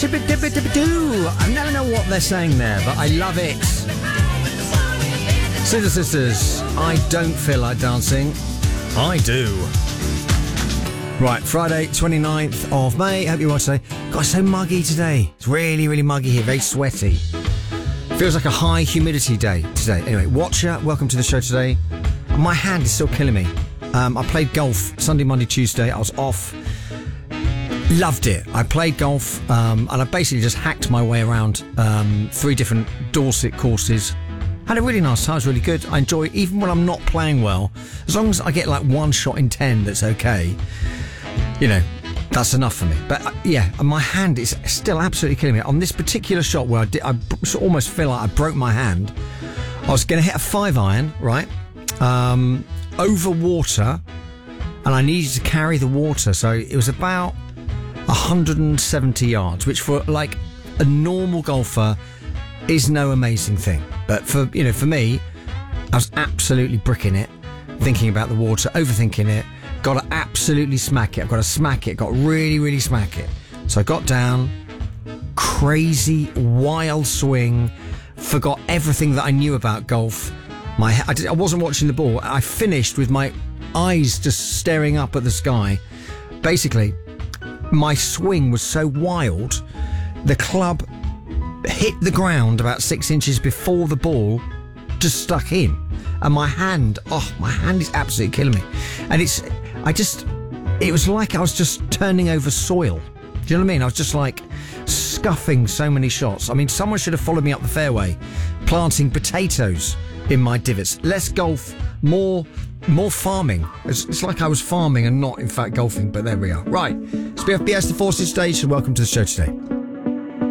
Dibba-dibba-dibba-doo. I never know what they're saying there, but I love it. Scissor Sisters, I don't feel like dancing. I do. Right, Friday, 29th of May. Hope you're well today. God, it's so muggy today. It's really, really muggy here. Very sweaty. Feels like a high humidity day today. Anyway, Watcher, welcome to the show today. My hand is still killing me. I played golf Sunday, Monday, Tuesday. I was off. Loved it. I played golf and I basically just hacked my way around 3 different Dorset courses. Had a really nice time. It was really good. I enjoy it even when I'm not playing well. As long as I get like 1 shot in 10 that's okay, you know, that's enough for me. But yeah, my hand is still absolutely killing me. On this particular shot where I almost feel like I broke my hand, I was going to hit a 5-iron, right, over water, and I needed to carry the water. So it was about 170 yards, which for like a normal golfer is no amazing thing. But for me, I was absolutely bricking it, thinking about the water, overthinking it. Got to absolutely smack it. I've got to smack it. Got to really, really smack it. So I got down, crazy, wild swing, forgot everything that I knew about golf. I wasn't watching the ball. I finished with my eyes just staring up at the sky. Basically, my swing was so wild, the club hit the ground about 6 inches before the ball just stuck in. And my hand is absolutely killing me. And it was like I was just turning over soil. Do you know what I mean? I was just like scuffing so many shots. I mean, someone should have followed me up the fairway, planting potatoes in my divots. Less golf, more farming. It's like I was farming and not, in fact, golfing, but there we are. Right, it's BFBS, the Forces Stage, and welcome to the show today.